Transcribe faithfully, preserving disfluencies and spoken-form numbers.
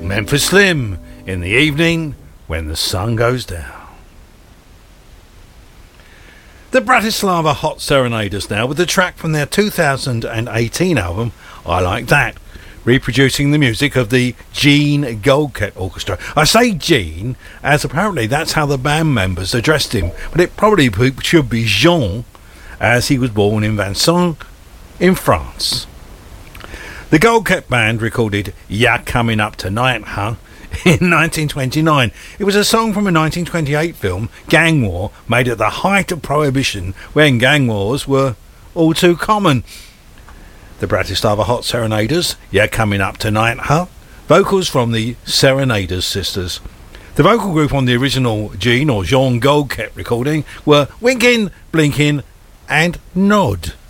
Memphis Slim, In the Evening When the Sun Goes Down. The Bratislava Hot Serenaders now with the track from their two thousand eighteen album, I Like That, reproducing the music of the Gene Goldkept Orchestra. I say Gene, as apparently that's how the band members addressed him, but it probably should be Jean, as he was born in Vincennes, in France. The Goldkept Band recorded Ya Coming Up Tonight, Huh? In nineteen twenty-nine. It was a song from a nineteen twenty-eight film, Gang War, made at the height of Prohibition, when gang wars were all too common. The Bratislava Hot Serenaders, Ya Coming Up Tonight, Huh? Vocals from the Serenaders sisters. The vocal group on the original Gene or Jean Goldkept recording were Winkin', Blinkin' and Nod.